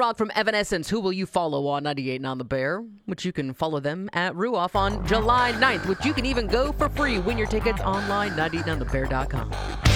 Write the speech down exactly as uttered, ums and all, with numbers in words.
Ruoff from Evanescence. Who will you follow on ninety-eight and on The Bear? Which you can follow them at Ruoff on July ninth, which you can even go for free. Win your tickets online, ninety eight on the bear dot com.